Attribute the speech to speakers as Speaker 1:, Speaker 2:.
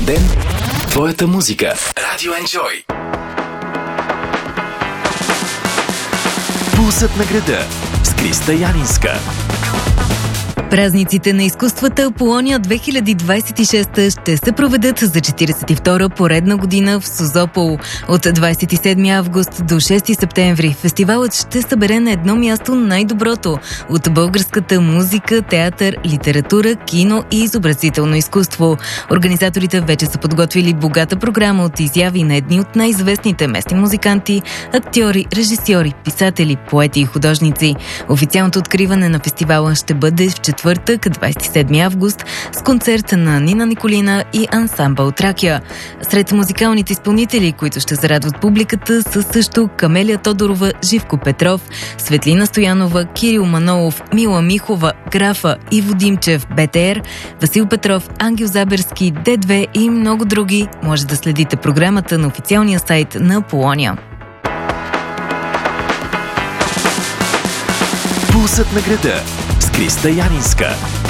Speaker 1: ден, твоята музика. Радио Enjoy. Пулсът на града с Криста Янинска.
Speaker 2: Празниците на изкуствата Аполония 2026 ще се проведат за 42-а поредна година в Созопол. От 27 август до 6 септември фестивалът ще събере на едно място най-доброто от българската музика, театър, литература, кино и изобразително изкуство. Организаторите вече са подготвили богата програма от изяви на едни от най-известните местни музиканти, актьори, режисьори, писатели, поети и художници. Официалното откриване на фестивала ще бъде в четвъртък, 27 август, с концерт на Нина Николина и ансамбъл Тракия. Сред музикалните изпълнители, които ще зарадват публиката, са също Камелия Тодорова, Живко Петров, Светлина Стоянова, Кирил Манолов, Мила Михова, Графа, Иво Димчев, БТР, Васил Петров, Ангел Заберски, Д2 и много други. Може да следите програмата на официалния сайт на Аполония.
Speaker 1: Пулсът на града с Криста Янинска.